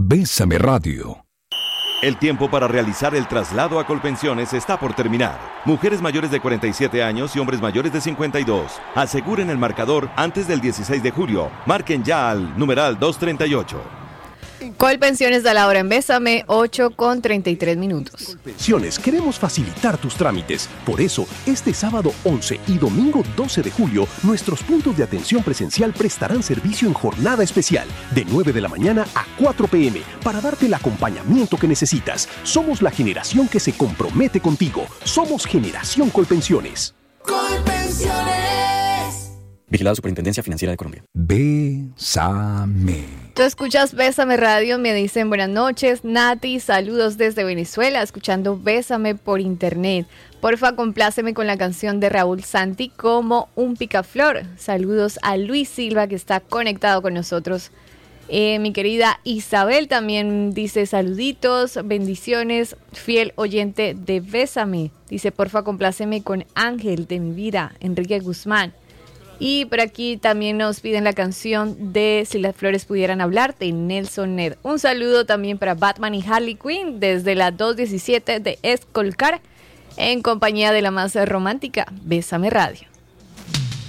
Bésame Radio. El tiempo para realizar el traslado a Colpensiones está por terminar. Mujeres mayores de 47 años y hombres mayores de 52. Aseguren el marcador antes del 16 de julio. Marquen ya al numeral 238. Colpensiones da la hora en Bésame, 8:33. Colpensiones, queremos facilitar tus trámites. Por eso, este sábado 11 y domingo 12 de julio, nuestros puntos de atención presencial prestarán servicio en jornada especial, de 9 de la mañana a 4 p.m., para darte el acompañamiento que necesitas. Somos la generación que se compromete contigo. Somos Generación Colpensiones. Colpensiones. Vigilada Superintendencia Financiera de Colombia. Bésame. Tú escuchas Bésame Radio, me dicen buenas noches, Nati, saludos desde Venezuela, escuchando Bésame por internet. Porfa, compláceme con la canción de Raúl Santi como Un Picaflor. Saludos a Luis Silva, que está conectado con nosotros. Mi querida Isabel también dice saluditos, bendiciones, fiel oyente de Bésame. Dice, porfa, compláceme con Ángel de mi vida, Enrique Guzmán. Y por aquí también nos piden la canción de Si las flores pudieran hablar, de Nelson Ned. Un saludo también para Batman y Harley Quinn desde la 217 de Escolcar, en compañía de la más romántica, Bésame Radio.